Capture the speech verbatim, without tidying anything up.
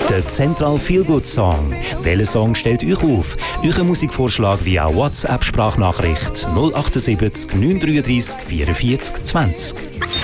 Der Central Feel Good Song. Welcher Song stellt euch auf? Euer Musikvorschlag via WhatsApp-Sprachnachricht null acht sieben neun drei drei vierundvierzig zwanzig.